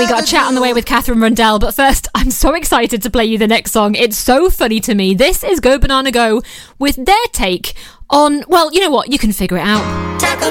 We got a chat on the way with Catherine Rundell, but first, I'm so excited to play you the next song. It's so funny to me. This is Go Banana Go with their take on, well, you know what? You can figure it out. Taco